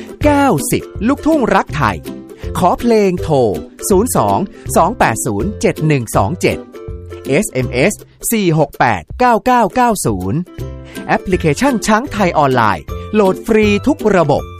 90 ลูกทุ่งรักไทยขอเพลงโทร 02 280 7127 SMS 468 9990 แอปพลิเคชันช้างไทยออนไลน์โหลดฟรีทุกระบบ